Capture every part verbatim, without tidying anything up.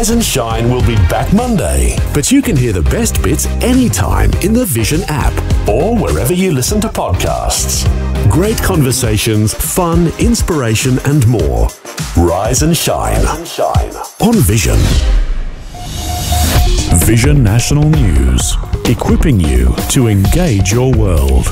Rise and Shine will be back Monday, but you can hear the best bits anytime in the Vision app or wherever you listen to podcasts. Great conversations, fun, inspiration and more. Rise and Shine, Rise and Shine. On Vision. Vision National News, equipping you to engage your world.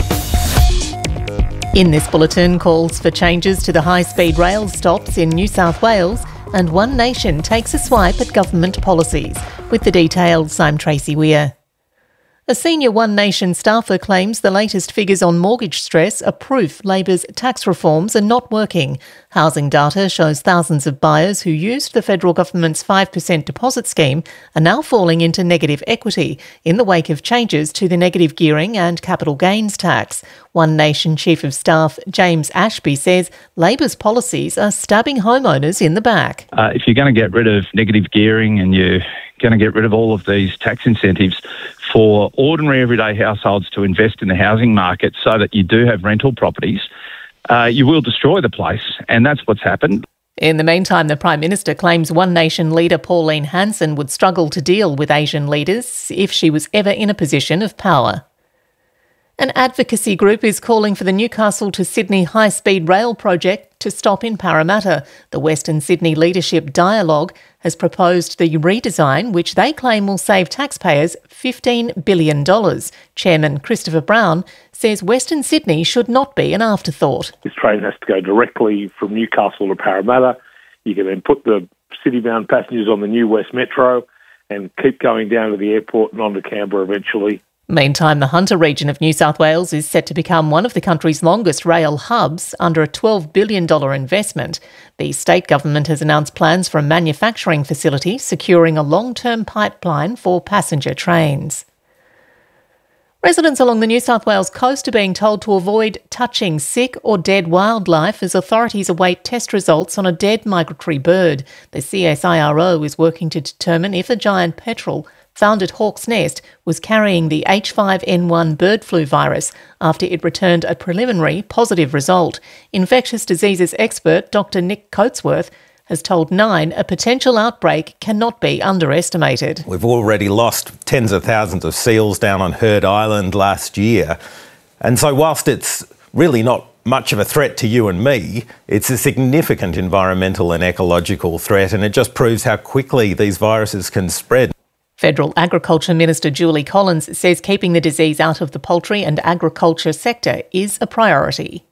In this bulletin, calls for changes to the high-speed rail stops in New South Wales, and One Nation takes a swipe at government policies. With the details, I'm Tracy Weir. A senior One Nation staffer claims the latest figures on mortgage stress are proof Labor's tax reforms are not working. Housing data shows thousands of buyers who used the federal government's five percent deposit scheme are now falling into negative equity in the wake of changes to the negative gearing and capital gains tax. One Nation Chief of Staff James Ashby says Labor's policies are stabbing homeowners in the back. Uh, if you're going to get rid of negative gearing and you're going to get rid of all of these tax incentives for ordinary everyday households to invest in the housing market so that you do have rental properties, uh, you will destroy the place, and that's what's happened. In the meantime, the Prime Minister claims One Nation leader Pauline Hanson would struggle to deal with Asian leaders if she was ever in a position of power. An advocacy group is calling for the Newcastle to Sydney high-speed rail project to stop in Parramatta. The Western Sydney Leadership Dialogue has proposed the redesign, which they claim will save taxpayers fifteen billion dollars. Chairman Christopher Brown says Western Sydney should not be an afterthought. This train has to go directly from Newcastle to Parramatta. You can then put the city-bound passengers on the new West Metro and keep going down to the airport and on to Canberra eventually. Meantime, the Hunter region of New South Wales is set to become one of the country's longest rail hubs under a twelve billion dollars investment. The state government has announced plans for a manufacturing facility securing a long-term pipeline for passenger trains. Residents along the New South Wales coast are being told to avoid touching sick or dead wildlife as authorities await test results on a dead migratory bird. The C S I R O is working to determine if the giant petrel found at Hawk's Nest was carrying the H five N one bird flu virus after it returned a preliminary positive result. Infectious diseases expert Doctor Nick Coatsworth has told Nine a potential outbreak cannot be underestimated. We've already lost tens of thousands of seals down on Heard Island last year. And so whilst it's really not much of a threat to you and me, it's a significant environmental and ecological threat, and it just proves how quickly these viruses can spread. Federal Agriculture Minister Julie Collins says keeping the disease out of the poultry and agriculture sector is a priority.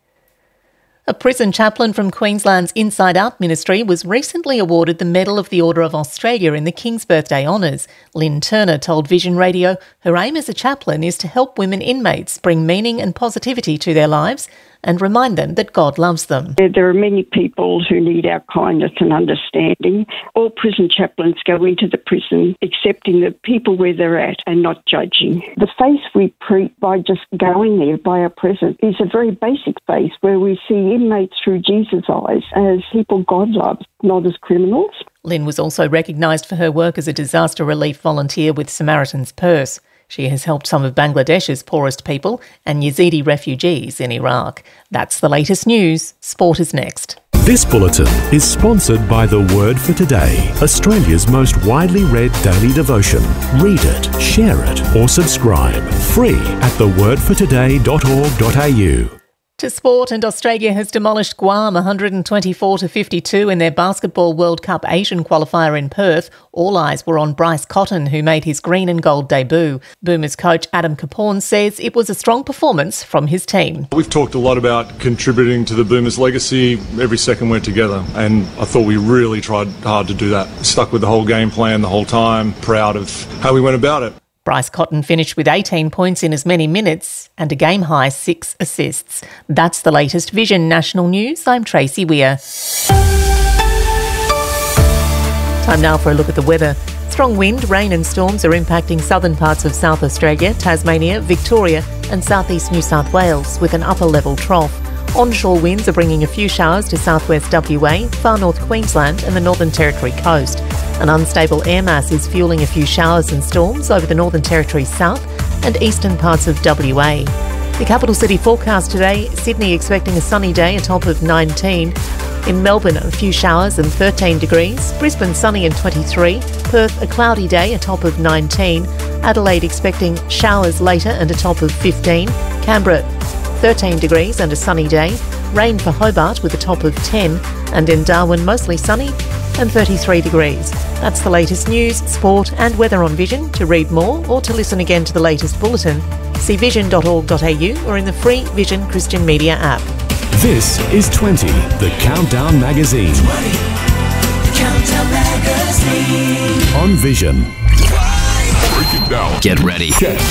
A prison chaplain from Queensland's Inside Out Ministry was recently awarded the Medal of the Order of Australia in the King's Birthday Honours. Lynn Turner told Vision Radio her aim as a chaplain is to help women inmates bring meaning and positivity to their lives and remind them that God loves them. There are many people who need our kindness and understanding. All prison chaplains go into the prison accepting the people where they're at and not judging. The faith we preach by just going there, by our presence, is a very basic faith where we see inmates through Jesus' eyes as people God loves, not as criminals. Lynn was also recognised for her work as a disaster relief volunteer with Samaritan's Purse. She has helped some of Bangladesh's poorest people and Yazidi refugees in Iraq. That's the latest news. Sport is next. This bulletin is sponsored by The Word for Today, Australia's most widely read daily devotion. Read it, share it, or subscribe. Free at the word for today dot org dot a u. To sport, and Australia has demolished Guam one hundred twenty-four to fifty-two in their Basketball World Cup Asian qualifier in Perth. All eyes were on Bryce Cotton, who made his green and gold debut. Boomers coach Adam Capone says it was a strong performance from his team. We've talked a lot about contributing to the Boomers' legacy. Every second we're together, and I thought we really tried hard to do that. Stuck with the whole game plan the whole time, proud of how we went about it. Bryce Cotton finished with eighteen points in as many minutes and a game-high six assists. That's the latest Vision National News. I'm Tracy Weir. Time now for a look at the weather. Strong wind, rain and storms are impacting southern parts of South Australia, Tasmania, Victoria and southeast New South Wales with an upper-level trough. Onshore winds are bringing a few showers to southwest W A, far north Queensland and the Northern Territory coast. An unstable air mass is fueling a few showers and storms over the Northern Territory south and eastern parts of W A. The capital city forecast today, Sydney expecting a sunny day, a top of nineteen. In Melbourne, a few showers and thirteen degrees. Brisbane, sunny and twenty-three. Perth, a cloudy day, a top of nineteen. Adelaide, expecting showers later and a top of fifteen. Canberra, thirteen degrees and a sunny day. Rain for Hobart with a top of ten. And in Darwin, mostly sunny and thirty-three degrees. That's the latest news, sport and weather on Vision. To read more or to listen again to the latest bulletin, see vision dot org dot a u or in the free Vision Christian Media app. This is twenty, the Countdown Magazine. twenty, the Countdown Magazine. On Vision. Break it down. Get ready. Get.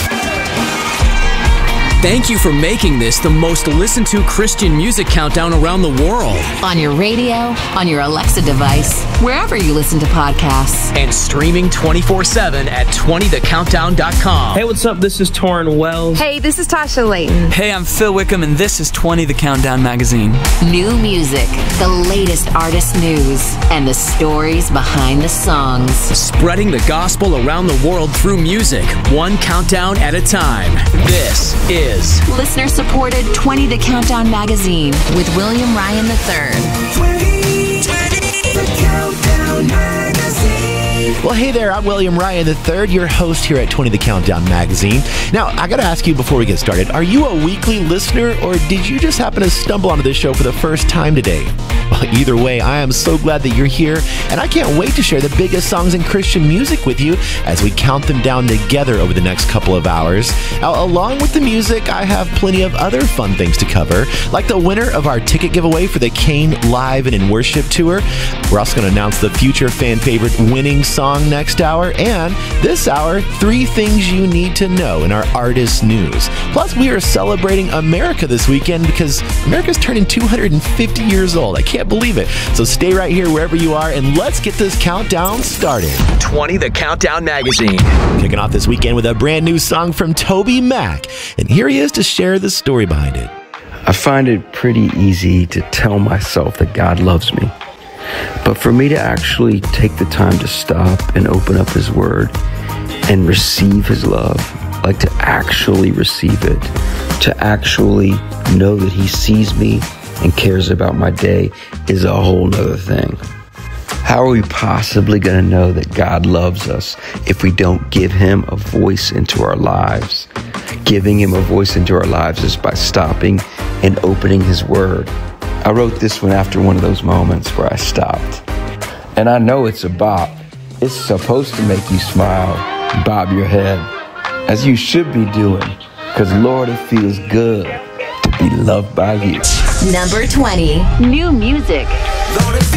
Thank you for making this the most listened to Christian music countdown around the world. On your radio, on your Alexa device, wherever you listen to podcasts. And streaming twenty-four seven at twenty the countdown dot com. Hey, what's up? This is Torrin Wells. Hey, this is Tasha Layton. Hey, I'm Phil Wickham, and this is twenty the Countdown Magazine. New music, the latest artist news, and the stories behind the songs. Spreading the gospel around the world through music, one countdown at a time. This is listener-supported twenty the Countdown Magazine with William Ryan the third. twenty, twenty, the Countdown Magazine. Well, hey there, I'm William Ryan the third, your host here at twenty the Countdown Magazine. Now, I gotta ask you before we get started, are you a weekly listener or did you just happen to stumble onto this show for the first time today? Well, either way, I am so glad that you're here, and I can't wait to share the biggest songs in Christian music with you as we count them down together over the next couple of hours. Now, along with the music, I have plenty of other fun things to cover, like the winner of our ticket giveaway for the Cain Live and in Worship Tour. We're also going to announce the future fan favorite winning song next hour, and this hour, three things you need to know in our artist news. Plus, we are celebrating America this weekend because America's turning two hundred fifty years old. I can't believe it. So stay right here wherever you are and let's get this countdown started. twenty the Countdown Magazine. Kicking off this weekend with a brand new song from Toby Mac. And here he is to share the story behind it. I find it pretty easy to tell myself that God loves me. But for me to actually take the time to stop and open up His Word and receive His love, like to actually receive it, to actually know that He sees me and cares about my day is a whole nother thing. How are we possibly going to know that God loves us if we don't give Him a voice into our lives? Giving Him a voice into our lives is by stopping and opening His Word. I wrote this one after one of those moments where I stopped. And I know it's a bop. It's supposed to make you smile, bob your head, as you should be doing, because Lord, it feels good to be loved by you. Number twenty, new music.